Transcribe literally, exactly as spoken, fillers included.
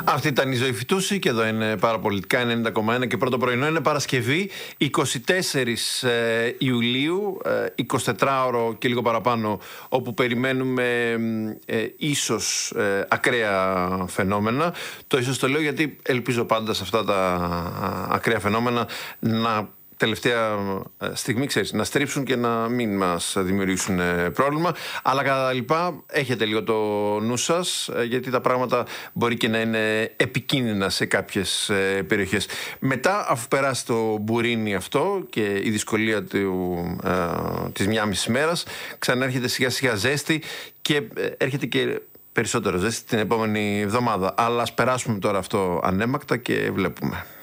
Αυτή ήταν η Ζωή Φυτούση και εδώ είναι Παραπολιτικά ενενήντα κόμμα ένα και πρώτο πρωινό. Είναι Παρασκευή εικοστή τέταρτη Ιουλίου, εικοσιτετράωρο και λίγο παραπάνω, όπου περιμένουμε ε, ίσως ε, ακραία φαινόμενα. Το ίσως το λέω γιατί ελπίζω πάντα σε αυτά τα ακραία φαινόμενα να τελευταία στιγμή, ξέρεις, να στρίψουν και να μην μας δημιουργήσουν πρόβλημα. Αλλά κατά τα λοιπά, έχετε λίγο το νου σας, γιατί τα πράγματα μπορεί και να είναι επικίνδυνα σε κάποιες περιοχές. Μετά, αφού περάσει το μπουρίνι αυτό και η δυσκολία του, ε, της μια μισή μέρας, ξανάρχεται σιγά σιγά ζέστη και έρχεται και περισσότερο ζέστη την επόμενη εβδομάδα. Αλλά ας περάσουμε τώρα αυτό ανέμακτα και βλέπουμε.